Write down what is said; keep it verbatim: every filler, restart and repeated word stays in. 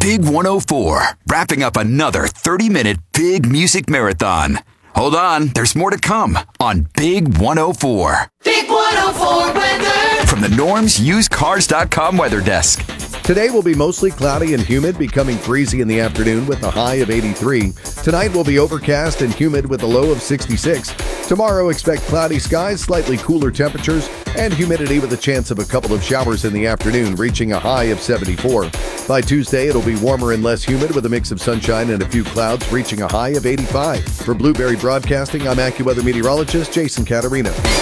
Big one oh four, wrapping up another thirty-minute big music marathon. Hold on, there's more to come on Big one oh four. Big one oh four weather. From the Norm's Used Cars dot com weather desk. Today will be mostly cloudy and humid, becoming breezy in the afternoon with a high of eighty-three. Tonight will be overcast and humid with a low of sixty-six. Tomorrow, expect cloudy skies, slightly cooler temperatures, and humidity with a chance of a couple of showers in the afternoon, reaching a high of seventy-four. By Tuesday, it'll be warmer and less humid with a mix of sunshine and a few clouds, reaching a high of eighty-five. For Blueberry Broadcasting, I'm AccuWeather meteorologist Jason Caterino.